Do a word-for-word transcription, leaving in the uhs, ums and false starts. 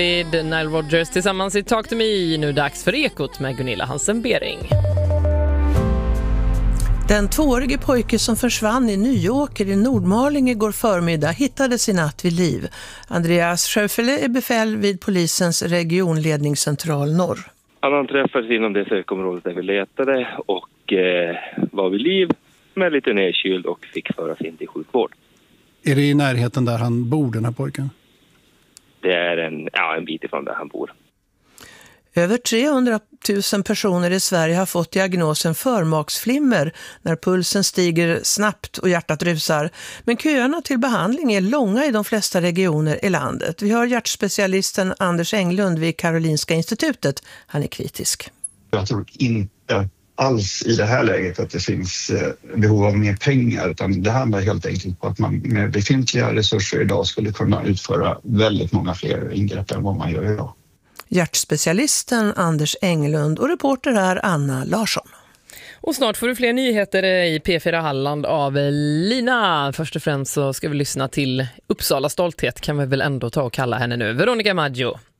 Nile Rodgers tillsammans i Talk to Me. Nu dags för Ekot med Gunilla Hansen-Bering. Den tvåårige pojke som försvann i Nyåker i Nordmaling igår förmiddag hittades i natt vid liv. Andreas Schöffele är befäl vid polisens regionledningscentral norr. Han träffades inom det sökområdet där vi letade och eh, var vid liv med lite nedkyld och fick föras in till sjukvård. Är det i närheten där han bor, den här pojken? Det är en, ja, en bit ifrån där han bor. Över trehundratusen personer i Sverige har fått diagnosen förmaksflimmer när pulsen stiger snabbt och hjärtat rusar. Men köerna till behandling är långa i de flesta regioner i landet. Vi har hjärtspecialisten Anders Englund vid Karolinska institutet. Han är kritisk. Jag tror inte alls i det här läget att det finns behov av mer pengar, utan det handlar helt enkelt på att man med befintliga resurser idag skulle kunna utföra väldigt många fler ingrepp än vad man gör idag. Hjärtspecialisten Anders Englund och reporter är Anna Larsson. Och snart får du fler nyheter i P fyra Halland av Lina. Först och främst så ska vi lyssna till Uppsala stolthet, kan vi väl ändå ta och kalla henne nu. Veronica Maggio.